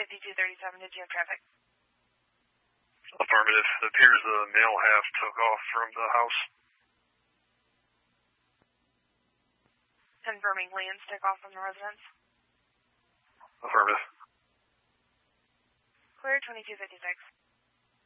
5237, did you have traffic? Affirmative. It appears the male half took off from the house. Confirming Lians took off from the residence. Affirmative. Clear 2256.